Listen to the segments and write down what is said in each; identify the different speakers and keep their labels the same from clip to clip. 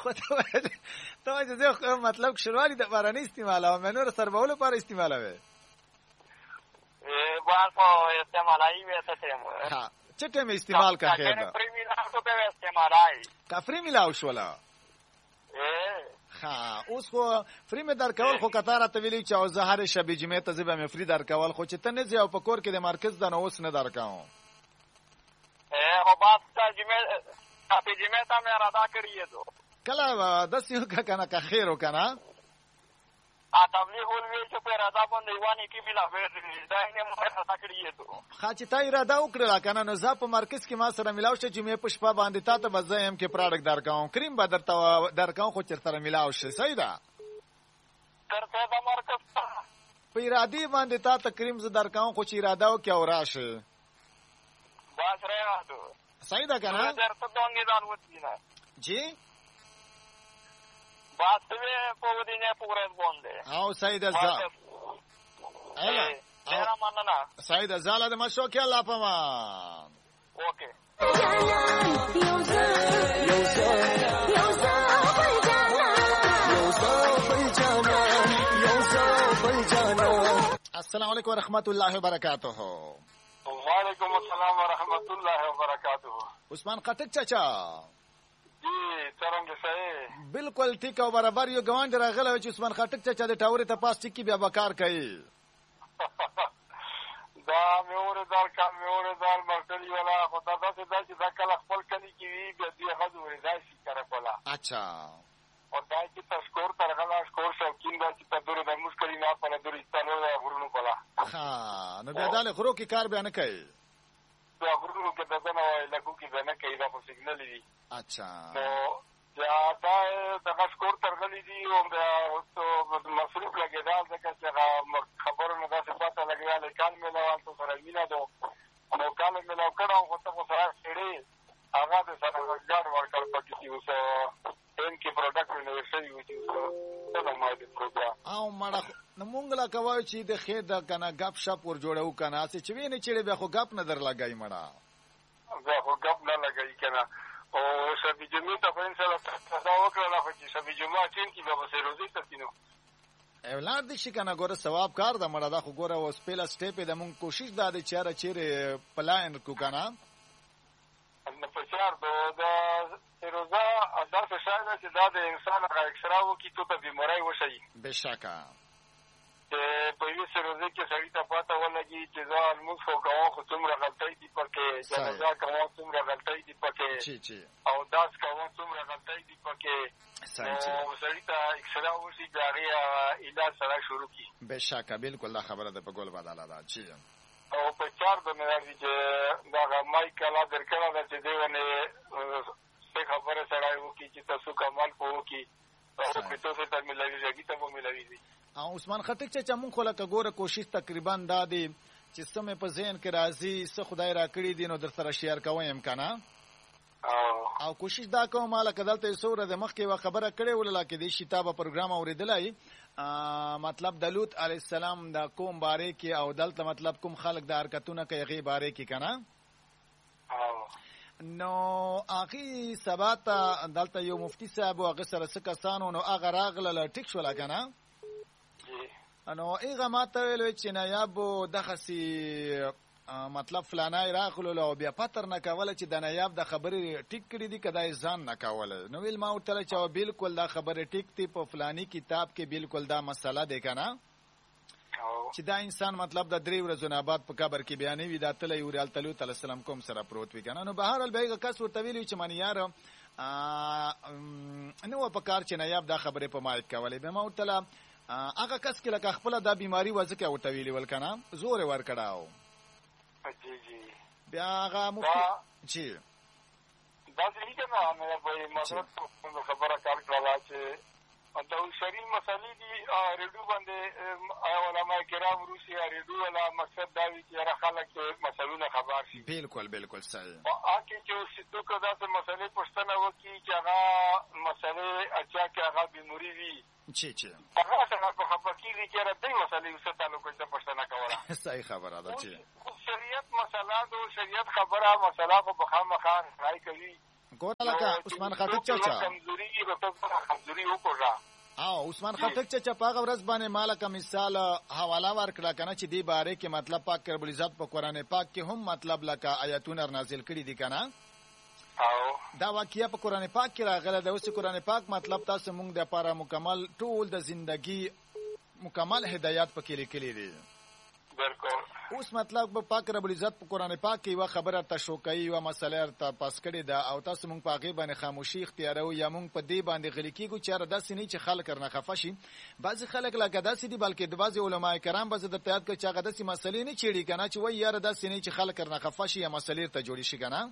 Speaker 1: خو ته زه مطلب شروعي د باراني استعمالوم مې نور سربولو لپاره استعمالوي
Speaker 2: بار کو استعمالای وې ته
Speaker 1: ها چټه مې استعمال کا خیر ده
Speaker 2: پریمی لاو ته استعمالای
Speaker 1: کفری ملاو شولا ها اوس خو فری مې در کول خو کتاره ته ویلی چې او زه هر شب جمعه ته زبې مې فری در کول خو چې ته نه ځو په کور کې د مرکز د نو اوس نه در کاو
Speaker 2: او بات ته جمعه په جمعه ته مې اراده کړی ته
Speaker 1: کله د سیو کا کنه کا خیر وکنه
Speaker 2: تبلیغ ولوي چې په اراده باندې وانی کې ملا وې دا یې مو اراده کړی ته
Speaker 1: خا چې تا اراده وکړه کنه نو زه په مرکز کې ما سره ملاو شه جمعه په شپه باندې تا ته بزایم کې پروډکټ درکاو کریم به درته درکاو خو چر سره ملاو شه صحیح ده
Speaker 2: ترته د مرکز
Speaker 1: په اراده باندې تا ته کریم ز درکاو خو چې اراده وکړه او راشه
Speaker 2: بس راځو
Speaker 1: صحیح ده کنه
Speaker 2: درته دونګي دان وتی نه
Speaker 1: جی
Speaker 2: بات به په دینه پورې باندې
Speaker 1: او صحیح ده ځه
Speaker 2: اله ډیر مننه
Speaker 1: صحیح ده زاله د مشو کې الله پمان
Speaker 2: اوکے
Speaker 1: السلام علیکم ورحمۃ اللہ وبرکاتہ.
Speaker 2: وعلیکم السلام ورحمۃ اللہ وبرکاتہ.
Speaker 1: عثمان خټک چچا
Speaker 2: جی څنګه سې
Speaker 1: بالکل ټیک او برابر یو ګوند راغله چې عثمان خټک چچا د ټاوري ته پاس ټکی بیا بکار کوي
Speaker 2: دا میور دار مرتلی ولا خدای دا چې دا کله خپل کلی کې وی بیا دې حضور دا شي کار کولا.
Speaker 1: اچھا
Speaker 2: او دا چې تاسو ترغلا شکور شوکین دا چې په دورو د مشکل نه په دورو استانو غورونو کولا.
Speaker 1: ها نو بیا داله خرو کې کار بیان کوي
Speaker 2: دا غورونو کې دغه نه لکو کې نه کوي دا په سیګنل دي.
Speaker 1: اچھا
Speaker 2: نو یا دا دغه شکور ترغلی دي او دا مصروف لګیدل ځکه چې خبرونه دا څه پته لګیدل کال مې له تاسو سره مینا دو نو کال مې له کړه او تاسو سره سړي هغه د سره ګډ ورکړ پکې چې اوس ان کې پروډکټ یونیورسيټي وي چې دا ما دې پروګرام
Speaker 1: او مړه نو مونږ لا کوي چې د خیر د کنه غپ شپ ور جوړو کنه چې ویني چې به خو غپ نظر لګای مړه
Speaker 2: زه خو غپ نه لګای کنه او شبي جمعه ته په ان شاء الله تاسو وکړه خو چې شبي جمعه چې به وسه روزي تاسو
Speaker 1: اولاد دې شي کنه ګوره ثواب کار د مړه دا خو ګوره اوس پیلا سټیپ د مونږ کوشش دا د چاره چیرې پلاین کو کنه
Speaker 2: ان په چار د روزه ادا څه شاید چې دا د انسان اکثرا وکي ته بیماری وشي
Speaker 1: بشکا
Speaker 2: په یوه سروزه کې سړی ته پته ولګي چې ځان موږ خو کوو خو څومره غلطۍ دي پکې جنازه کوو څومره غلطۍ دي پکې او داس کوو څومره غلطۍ دي پکې او سړی ته اکثرا وشي چې هغې علاج سره شروع کړي.
Speaker 1: بشکا بالکل دا خبره ده په ګل بدله ده چې
Speaker 2: او په چار د مې راځي چې دغه مایک کلا درکړه ده چې دی ونه څه خبره سړی وکړي چې تاسو کمال په وکړي او په تاسو ته ملوي ته مو ملوي.
Speaker 1: عثمان خټک چې مونږ خو لکه ګوره کوشش تقریبا دا دی چې سمې په ذهن کې راځي څه خدای را کړی دي نو در سره شیر کوم امکانه او کوشش دا کوم لکه دلته سوره د مخ کې و خبره کړې ول لکه د شتابه پروګرام اوریدلای مطلب د لوط علی السلام د قوم باره کې او دلته مطلب کوم خلق د حرکتونه کوي غي باره کې کنه نو اخی سبات دلته یو مفتی صاحب او هغه سره څه کسانو نو هغه راغله ټیک شو لګنه نو ایغه ماته ویل چې نایاب دغسی مطلب فلانای راغلو او بیا پتر نه کوله چې د نایاب د خبرې ټیک کړی دي کدای ځان نه کوله نو ویل ما ورته چې بالکل دا خبره ټیک تی په فلانی کتاب کې بالکل دا مسله ده کنه چې دا انسان مطلب د درې ورځې نه بعد په قبر کې بیانې وی دا تل یو ریال تعالی السلام کوم سره پروت وی کنه نو بهر البیغه کس ورته ویل چې من یار نو په کار چې نایاب دا خبره په مایک کوله به ما ورته هغه کس کې لکه خپل دا بیماری وځکه او تویلی ولکنه زور ور کړهو
Speaker 2: جی
Speaker 1: بیا هغه مفتی جی
Speaker 2: دا څنګه نه مې په مطلب خبره کار کړلا چې دا شری مسالې دي ریډیو باندې علماء کرام روسي ریډیو ولا مقصد دا وی چې را خلک مسلونه خبر شي بالکل صحیح اکه چې ستو کدا څه مسلې پښتنه وکي چې هغه مسلې اچا کې هغه بیماری وي
Speaker 1: چې
Speaker 2: هغه څنګه په خبر کې چې را دې مسلې وسه تعلق ته پښتنه کوله
Speaker 1: صحیح خبره ده چې
Speaker 2: شریعت مسله دو شریعت خبره مسله په بخامخان راي کوي
Speaker 1: ګوره لکه عثمان خټک چاچا
Speaker 2: کمزوري کمزوري وکړه
Speaker 1: او عثمان خټک چاچا په هغه ورځ باندې مالکه مثال حواله ورکړه کنه چې دی باره کې مطلب پاک رب العزت په قران پاک کې هم مطلب لکه آیاتونه نازل کړي دي کنه
Speaker 2: او
Speaker 1: دا واقعیا په قران پاک کې راغله د اوس قران پاک مطلب تاسو مونږ د لپاره مکمل ټول د ژوندۍ مکمل هدایت پکې لیکلي دي
Speaker 2: بالکل
Speaker 1: اوس مطلب په پاک رب العزت په قران پاک کې یو خبره تشوکای او مسله ته پاس کړي دا او تاسو مونږ په هغه باندې خاموشي اختیارو یا مونږ په دې باندې غلي کېږو چې را داسې نه چې خلک رنه خفه شي بعضی خلک لکه داسې دي بلکې د بعضی علما کرام به د تیاد کې چې هغه داسې مسلې نه چېړي کنه چې وای یاره داسې نه چې خلک رنه خفه شي یا مسلې ته جوړي شي کنه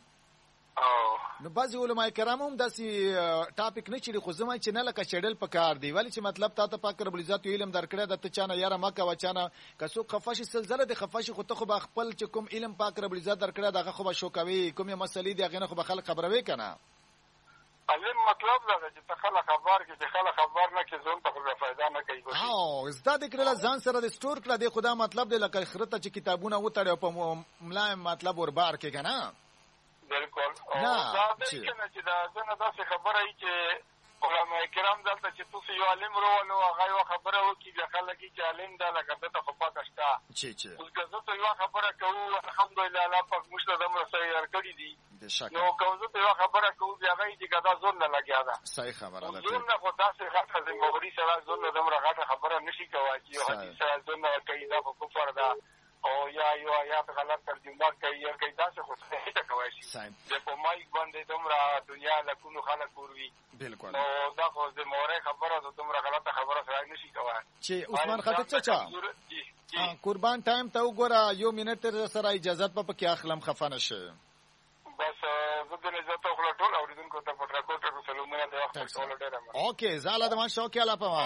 Speaker 1: نو بعضی علما کرام هم داسې ټاپک نه چېړي خو زما چې نه لکه چېړل پکار دی ولی چې مطلب تا ته پاک رب العزت علم درکړی د ته چانه یاره مکه و چانه کسو خفه شي سلسله د خفه شي خو ته خو به خپل چې کوم علم پاک رب العزت درکړی دغه خو به شوکوي کومه مسلې دی هغه نه خو به خلک خبروي کنه
Speaker 2: علم مطلب دا چې ته خلک خبر کې چې خلک خبر نه کې ځون ته خو فائدہ نه کوي
Speaker 1: او زده د کړل ځان سره د سٹور کړه د خدا مطلب دی لکه خرته چې کتابونه وټړې په ملایم مطلب ور بار کې کنه
Speaker 2: بالکل دا د کنه چې دا څنګه داسې خبره ای چې علماء کرام دلته چې تاسو یو عالم ورولو هغه یو خبره وکړي د خلک چې عالم دا لکه ته خو پاتې شته
Speaker 1: چې
Speaker 2: اوس که یو خبره کوو الحمدلله الله پاک موږ ته دمر صحیح ورکړي دي نو کوم ته یو خبره کوو بیا هغه دې کدا زور نه لګیا دا
Speaker 1: صحیح خبره ده
Speaker 2: زور نه خو تاسو غاټه د مغري سره زور نه دمر غاټه خبره نشي کوي چې یو حدیث سره زور نه کوي دا په کفر ده او یا یو آیات غلط ترجمه کوي یا کوي تاسو خو څه ته کوي شي د په مایک باندې دومره دنیا لکونو خلک وروي
Speaker 1: بالکل
Speaker 2: نو دا خو د مورې خبره د دومره غلطه خبره سره نشي کوي
Speaker 1: چې عثمان خټک چاچا قربان ټایم ته وګوره یو منټ تر سره اجازه په کې اخلم خفه نشه
Speaker 2: بس زه د نجات خپل ټول اوریدونکو ته په ټاکو سلامونه د وخت ټول ډیر
Speaker 1: اوکې زاله د ما شوکه لا پما